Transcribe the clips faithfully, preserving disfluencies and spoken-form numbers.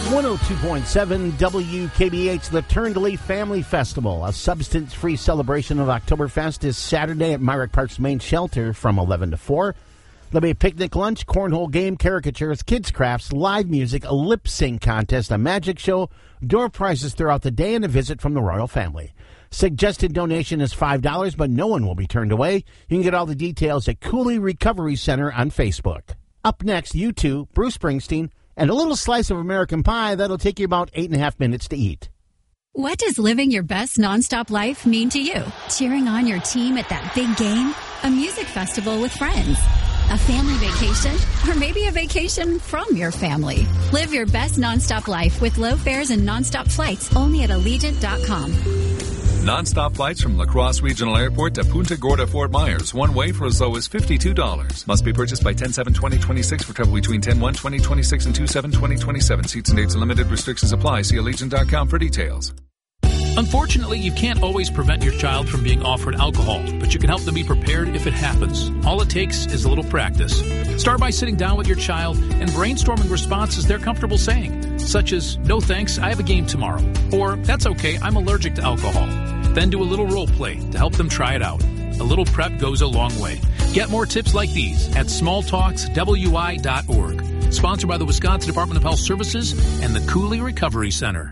one oh two point seven W K B H, the Turn to Leaf Family Festival, a substance-free celebration of Oktoberfest, is Saturday at Myrick Park's main shelter from eleven to four. There'll be a picnic lunch, cornhole game, caricatures, kids' crafts, live music, a lip-sync contest, a magic show, door prizes throughout the day, and a visit from the royal family. Suggested donation is five dollars, but no one will be turned away. You can get all the details at Cooley Recovery Center on Facebook. Up next, U two, Bruce Springsteen, and a little slice of American pie that'll take you about eight and a half minutes to eat. What does living your best nonstop life mean to you? Cheering on your team at that big game? A music festival with friends? A family vacation? Or maybe a vacation from your family? Live your best nonstop life with low fares and nonstop flights only at Allegiant dot com. Non-stop flights from La Crosse Regional Airport to Punta Gorda, Fort Myers. One way for as low as fifty-two dollars. Must be purchased by ten seven twenty twenty-six for travel between ten one twenty twenty-six and two seven twenty twenty-seven. Seats and dates and limited restrictions apply. See Allegiant dot com for details. Unfortunately, you can't always prevent your child from being offered alcohol, but you can help them be prepared if it happens. All it takes is a little practice. Start by sitting down with your child and brainstorming responses they're comfortable saying, such as, "No thanks, I have a game tomorrow," or "That's okay, I'm allergic to alcohol." Then do a little role play to help them try it out. A little prep goes a long way. Get more tips like these at small talks w i dot org. Sponsored by the Wisconsin Department of Health Services and the Cooley Recovery Center.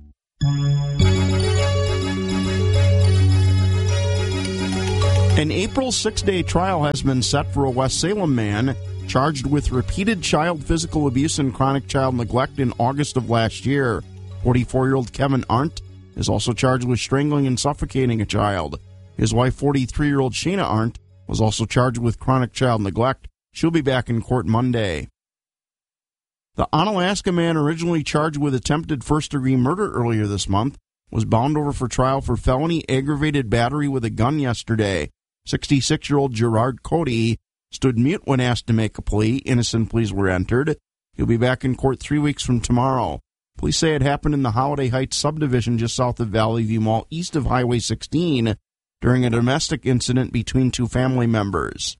An April six-day trial has been set for a West Salem man charged with repeated child physical abuse and chronic child neglect in August of last year. forty-four-year-old Kevin Arndt is also charged with strangling and suffocating a child. His wife, forty-three-year-old Shayna Arndt, was also charged with chronic child neglect. She'll be back in court Monday. The Onalaska man originally charged with attempted first-degree murder earlier this month was bound over for trial for felony aggravated battery with a gun yesterday. sixty-six-year-old Gerard Cody stood mute when asked to make a plea. Innocent pleas were entered. He'll be back in court three weeks from tomorrow. Police say it happened in the Holiday Heights subdivision just south of Valley View Mall, east of Highway sixteen, during a domestic incident between two family members.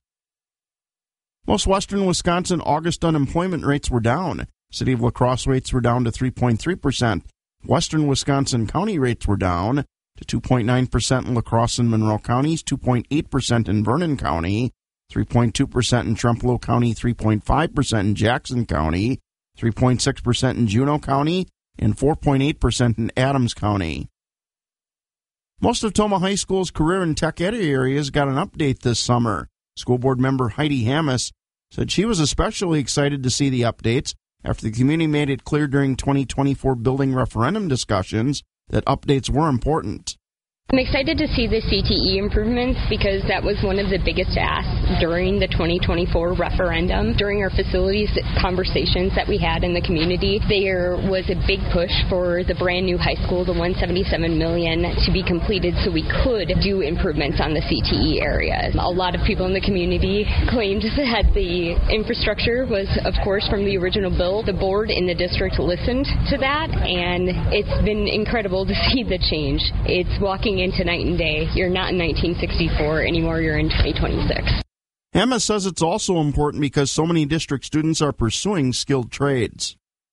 Most western Wisconsin August unemployment rates were down. City of La Crosse rates were down to three point three percent. Western Wisconsin county rates were down to two point nine percent in La Crosse and Monroe counties, two point eight percent in Vernon County, three point two percent in Trempealeau County, three point five percent in Jackson County, three point six percent in Juneau County, and four point eight percent in Adams County. Most of Toma High School's career and tech ed areas got an update this summer. School board member Heidi Hammes said she was especially excited to see the updates after the community made it clear during twenty twenty-four building referendum discussions that updates were important. I'm excited to see the C T E improvements because that was one of the biggest asks during the twenty twenty-four referendum. During our facilities conversations that we had in the community, there was a big push for the brand new high school, the one hundred seventy-seven million dollars, to be completed so we could do improvements on the C T E area. A lot of people in the community claimed that the infrastructure was, of course, from the original bill. The board in the district listened to that, and it's been incredible to see the change. It's walking into night and day. You're not in nineteen sixty-four anymore, you're in twenty twenty-six. Emma says it's also important because so many district students are pursuing skilled trades.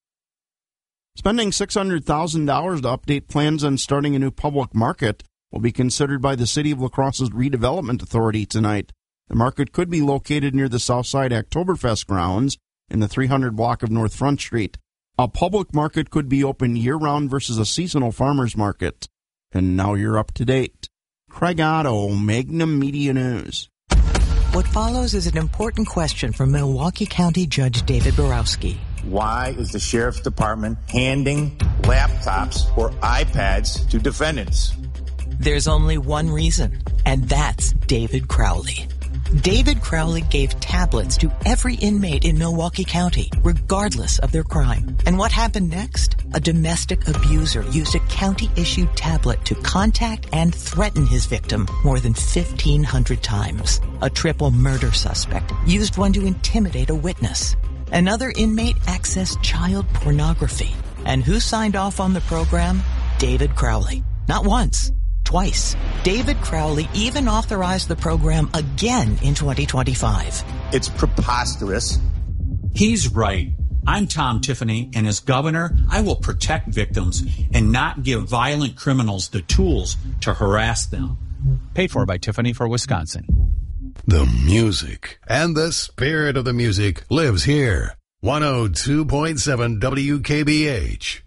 Spending six hundred thousand dollars to update plans on starting a new public market will be considered by the City of La Crosse's Redevelopment Authority tonight. The market could be located near the Southside Oktoberfest grounds in the three hundred block of North Front Street. A public market could be open year-round versus a seasonal farmer's market. And now you're up to date. Craig Otto, Magnum Media News. What follows is an important question from Milwaukee County Judge David Borowski. Why is the Sheriff's Department handing laptops or iPads to defendants? There's only one reason, and that's David Crowley. David Crowley gave tablets to every inmate in Milwaukee County, regardless of their crime. And what happened next? A domestic abuser used a county-issued tablet to contact and threaten his victim more than fifteen hundred times. A triple murder suspect used one to intimidate a witness. Another inmate accessed child pornography. And who signed off on the program? David Crowley. Not once. Twice. David Crowley even authorized the program again in twenty twenty-five. It's preposterous. He's right. I'm Tom Tiffany, and as governor, I will protect victims and not give violent criminals the tools to harass them. Paid for by Tiffany for Wisconsin. The music and the spirit of the music lives here. one oh two point seven W K B H.